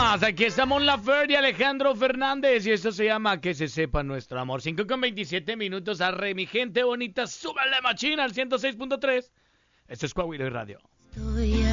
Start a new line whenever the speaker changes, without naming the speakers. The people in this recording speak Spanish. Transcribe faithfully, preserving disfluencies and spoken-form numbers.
más. Aquí estamos La Fer y Alejandro Fernández. Y esto se llama Que se sepa nuestro amor. cinco con veintisiete minutos. Arre, mi gente bonita. Súbale machina al ciento seis punto tres. Esto es Coahuila y Radio.
Estoy